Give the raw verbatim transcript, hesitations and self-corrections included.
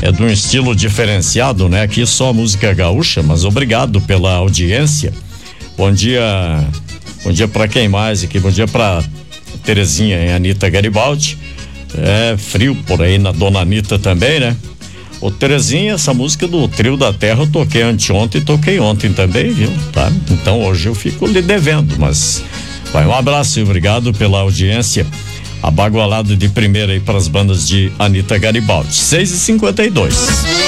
é de um estilo diferenciado, né? Aqui só música gaúcha, mas obrigado pela audiência. Bom dia, bom dia pra quem mais aqui? Bom dia pra Terezinha e Anita Garibaldi. É frio por aí na Dona Anita também, né? Ô Terezinha, essa música do Trio da Terra eu toquei anteontem e toquei ontem também, viu? Tá? Então hoje eu fico lhe devendo, mas vai, um abraço e obrigado pela audiência. Abagualado de primeira aí para as bandas de Anita Garibaldi. seis e cinquenta e dois.